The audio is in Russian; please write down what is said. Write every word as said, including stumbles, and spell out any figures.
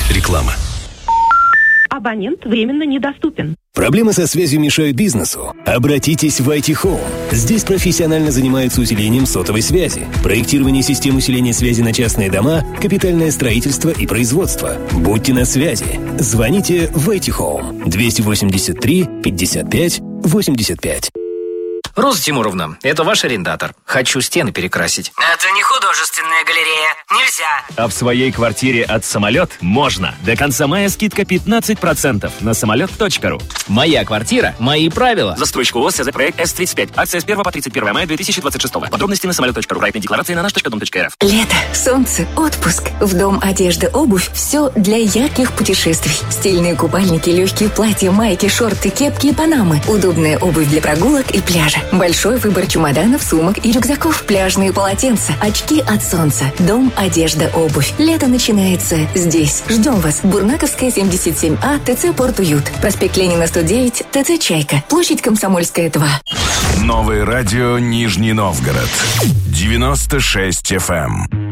Реклама. Абонент временно недоступен. Проблемы со связью мешают бизнесу? Обратитесь в ай ти Home. Здесь профессионально занимаются усилением сотовой связи, проектирование систем усиления связи на частные дома, капитальное строительство и производство. Будьте на связи. Звоните в ай ти Home. двести восемьдесят три пятьдесят пять восемьдесят пять. Роза Тимуровна, это ваш арендатор. Хочу стены перекрасить. Это не художественная галерея. Нельзя. А в своей квартире от «Самолет» можно. До конца мая скидка пятнадцать процентов на самолет точка ру. Моя квартира, мои правила. Застройщик ООО «СЗ Проект С тридцать пять». Акция с первого по тридцать первое мая две тысячи двадцать шестого. Подробности на самолет точка ру. Проектная декларация на наш точка дом точка эр эф. Лето, солнце, отпуск. В Дом одежды, обувь. Все для ярких путешествий. Стильные купальники, легкие платья, майки, шорты, кепки и панамы. Удобная обувь для прогулок и пляжа. Большой выбор чемоданов, сумок и рюкзаков. Пляжные полотенца, очки от солнца. Дом одежда, обувь. Лето начинается здесь. Ждем вас. Бурнаковская, семьдесят семь А, ТЦ Порт Уют. Проспект Ленина, сто девять, ТЦ Чайка. Площадь Комсомольская, два. Новое радио Нижний Новгород. девяносто шесть эф эм.